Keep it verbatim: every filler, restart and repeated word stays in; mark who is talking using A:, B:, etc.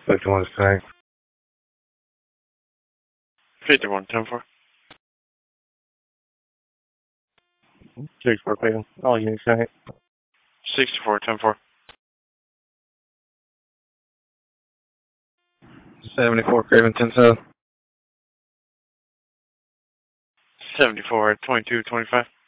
A: fifty-one strike.
B: fifty-one, ten four.
A: sixty-four Cleveland. All units strike.
B: sixty-four, ten four.
A: seventy-four Craven, ten south.
B: seventy-four, twenty-two, twenty-five.